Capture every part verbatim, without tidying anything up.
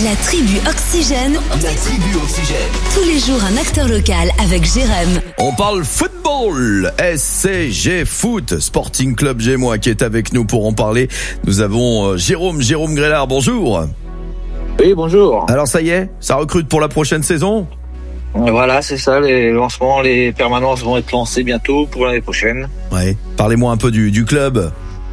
La tribu Oxygène. La tribu Oxygène. Tous les jours, un acteur local avec Jérém. On parle football. S C G Foot, Sporting Club Gémois qui est avec nous pour en parler. Nous avons euh, Jérôme, Jérôme Grélard. Bonjour. Oui, bonjour. Alors ça y est, ça recrute pour la prochaine saison ? Voilà, c'est ça, les lancements, les permanences vont être lancés bientôt pour l'année prochaine. Ouais. Parlez-moi un peu du, du club.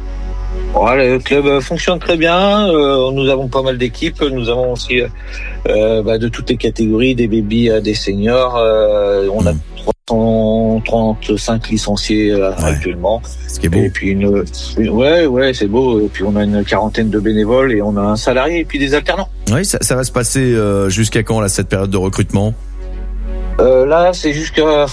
Voilà, le club fonctionne très bien, euh, nous avons pas mal d'équipes, nous avons aussi euh, bah, de toutes les catégories, des babies à des seniors, euh, on a trois cent trente-cinq licenciés euh, ouais. actuellement. Ce qui est beau. Et puis une, une, ouais, ouais, c'est beau. Et puis on a une quarantaine de bénévoles et on a un salarié et puis des alternants. Oui, ça, ça va se passer euh, jusqu'à quand là cette période de recrutement ? Euh, là, c'est jusqu'à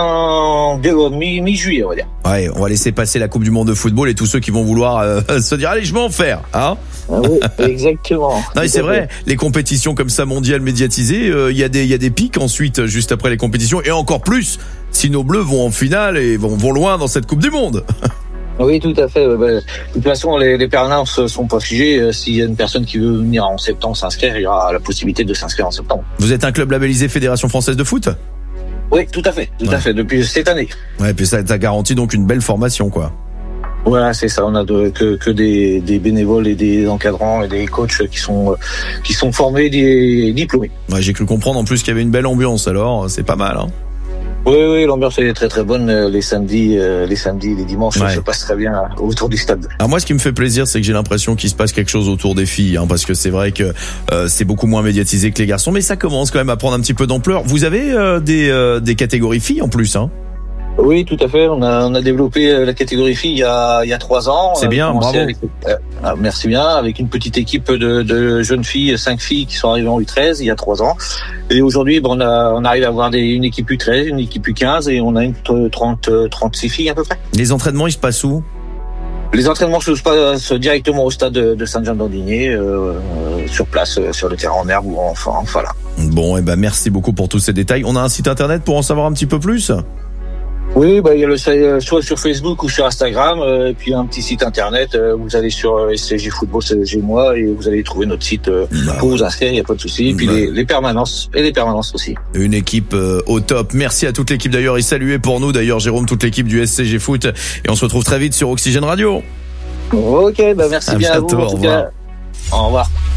fin de, mi, mi-juillet, on va dire. Ouais, on va laisser passer la Coupe du Monde de football et tous ceux qui vont vouloir euh, se dire allez, je vais en faire, hein ? Ah oui, exactement. Non, mais c'est vrai, les compétitions comme ça mondiales médiatisées, il euh, y a des il y a des pics ensuite juste après les compétitions et encore plus si nos Bleus vont en finale et vont vont loin dans cette Coupe du Monde. Oui, tout à fait. De toute façon, les, les permanences sont pas figées. S'il y a une personne qui veut venir en septembre s'inscrire, il y aura la possibilité de s'inscrire en septembre. Vous êtes un club labellisé Fédération Française de Foot ? Oui, tout à fait, tout ouais. à fait, depuis cette année. Ouais, puis ça, ça garantit donc une belle formation, quoi. Voilà, c'est ça. On a de, que, que des, des bénévoles et des encadrants et des coachs qui sont, qui sont formés, des diplômés. Ouais, j'ai cru comprendre en plus qu'il y avait une belle ambiance. Alors, c'est pas mal, hein. Oui, oui, l'ambiance est très très bonne les samedis, euh, les samedis, les dimanches, ouais. ça se passe très bien autour du stade. Alors moi, ce qui me fait plaisir, c'est que j'ai l'impression qu'il se passe quelque chose autour des filles, hein, parce que c'est vrai que euh, c'est beaucoup moins médiatisé que les garçons, mais ça commence quand même à prendre un petit peu d'ampleur. Vous avez euh, des euh, des catégories filles en plus, hein ? Oui, tout à fait. On a on a développé la catégorie filles il y a il y a trois ans. C'est bien, bravo. Avec, euh, merci bien. Avec une petite équipe de, de jeunes filles, cinq filles qui sont arrivées en U treize il y a trois ans. Et aujourd'hui, bon, on a on arrive à avoir des, une équipe U treize, une équipe U quinze et on a une trente trente-six filles à peu près. Les entraînements, ils se passent où ? Les entraînements se passent directement au stade de Saint-Jean-d'Andigné, euh, sur place, sur le terrain en herbe ou en enfin là. Bon, et ben merci beaucoup pour tous ces détails. On a un site internet pour en savoir un petit peu plus ? Oui, bah il y a le soit sur Facebook ou sur Instagram, euh, et puis un petit site internet. Euh, vous allez sur euh, S C G Football Gémois et vous allez trouver notre site euh, bah, pour vous inscrire. Il y a pas de souci. Et puis bah. les, les permanences et les permanences aussi. Une équipe euh, au top. Merci à toute l'équipe d'ailleurs. Et saluez pour nous d'ailleurs Jérôme, toute l'équipe du S C G Foot. Et on se retrouve très vite sur Oxygène Radio. Ok, bah merci à bien bientôt, à vous. En tout cas. Au revoir.